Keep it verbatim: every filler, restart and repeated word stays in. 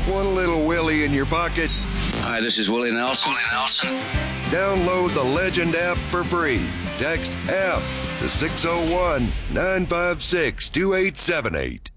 Want a little Willie in your pocket? Hi, this is Willie Nelson. Willie Nelson. Download the Legend app for free. Text app to six oh one, nine five six, two eight seven eight.